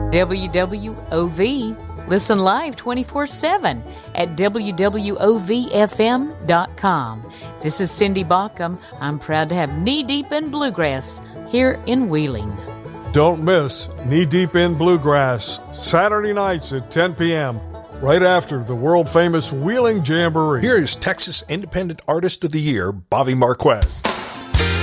WWOV. Listen live 24/7 at WWOVFM.com. This is Cindy Baucom. I'm proud to have Knee Deep in Bluegrass here in Wheeling. Don't miss Knee Deep in Bluegrass, Saturday nights at 10 p.m., right after the world-famous Wheeling Jamboree. Here is Texas Independent Artist of the Year, Bobby Marquez.